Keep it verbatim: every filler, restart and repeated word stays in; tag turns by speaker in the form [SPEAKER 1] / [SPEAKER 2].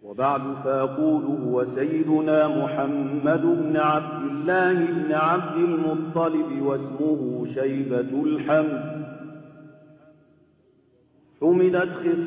[SPEAKER 1] وبعد فأقول هو سيدنا محمد بن عبد الله بن عبد المطلب واسمه شيبة الحمد حمدت